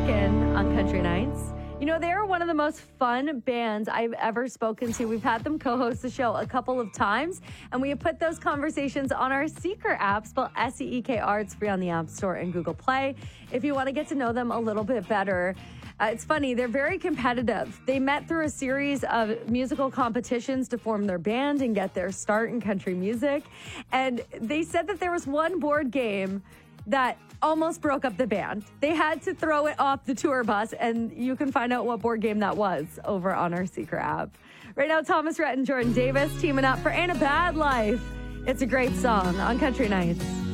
American on Country Nights. You know, they are one of the most fun bands I've ever spoken to. We've had them co-host the show a couple of times, and we have put those conversations on our Seeker app, spelled Seekr. It's free on the App Store and Google Play. If you want to get to know them a little bit better, it's funny, they're very competitive. They met through a series of musical competitions to form their band and get their start in country music. And they said that there was one board game that almost broke up the band. They had to throw it off the tour bus, and you can find out what board game that was over on our Seeker app. Right now, Thomas Rhett and Jordan Davis teaming up for Ain't a Bad Life. It's a great song on Country Nights.